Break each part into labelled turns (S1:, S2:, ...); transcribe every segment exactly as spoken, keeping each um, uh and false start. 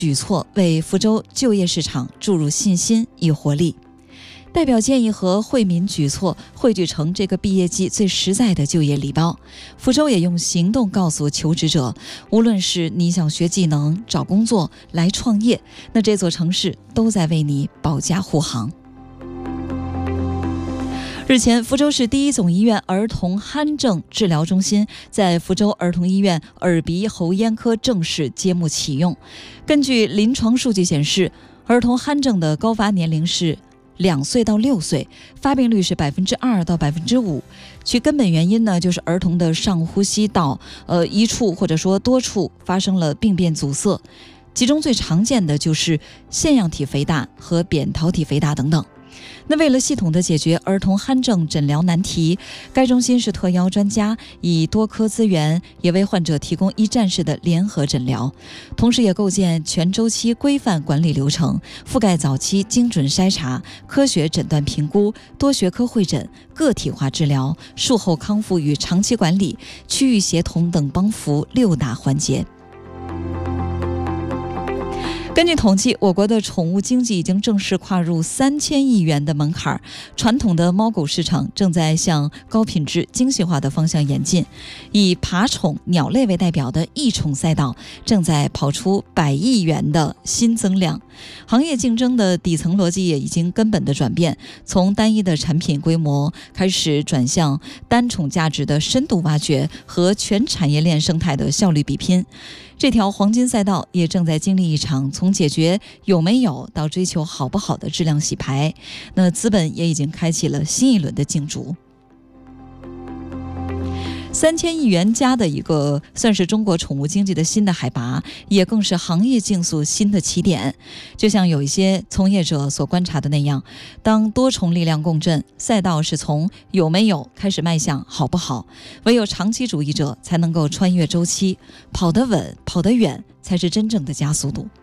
S1: 举措为福州就业市场注入信心与活力。代表建议和惠民举措汇聚成这个毕业季最实在的就业礼包。福州也用行动告诉求职者，无论是你想学技能、找工作、来创业，那这座城市都在为你保驾护航。日前，福州市第一总医院儿童鼾症治疗中心在福州儿童医院耳鼻喉咽科正式揭幕启用。根据临床数据显示，儿童鼾症的高发年龄是两岁到六岁，发病率是百分之二到百分之五。其根本原因呢，就是儿童的上呼吸道呃一处或者说多处发生了病变阻塞，其中最常见的就是腺样体肥大和扁桃体肥大等等。那为了系统的解决儿童鼾症诊疗难题，该中心是特邀专家，以多科资源，也为患者提供一站式的联合诊疗，同时也构建全周期规范管理流程，覆盖早期精准筛查、科学诊断评估、多学科会诊、个体化治疗、术后康复与长期管理、区域协同等帮扶六大环节。根据统计，我国的宠物经济已经正式跨入三千亿元的门槛，传统的猫狗市场正在向高品质精细化的方向演进。以爬宠、鸟类为代表的异宠赛道正在跑出百亿元的新增量，行业竞争的底层逻辑也已经根本的转变，从单一的产品规模开始转向单宠价值的深度挖掘和全产业链生态的效率比拼。这条黄金赛道也正在经历一场从解决有没有到追求好不好的质量洗牌，那资本也已经开启了新一轮的竞逐。三千亿元加的一个算是中国宠物经济的新的海拔，也更是行业竞速新的起点。就像有一些从业者所观察的那样，当多重力量共振，赛道是从有没有开始迈向好不好，唯有长期主义者才能够穿越周期，跑得稳跑得远才是真正的加速度。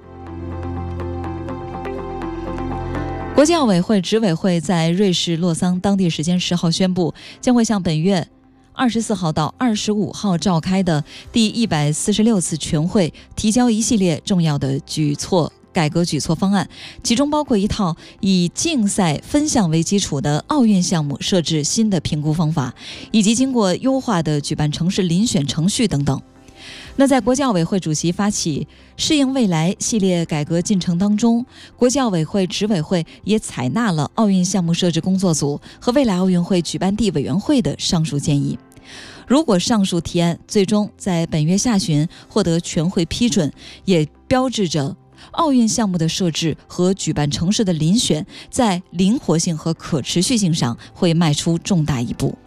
S1: 国际奥委会执委会在瑞士洛桑当地时间十号宣布，将会向本月二十四号到二十五号召开的第一百四十六次全会提交一系列重要的举措改革举措方案，其中包括一套以竞赛分项为基础的奥运项目设置新的评估方法，以及经过优化的举办城市遴选程序等等。那在国际奥委会主席发起适应未来系列改革进程当中，国际奥委会执委会也采纳了奥运项目设置工作组和未来奥运会举办地委员会的上述建议。如果上述提案最终在本月下旬获得全会批准，也标志着奥运项目的设置和举办城市的遴选在灵活性和可持续性上会迈出重大一步。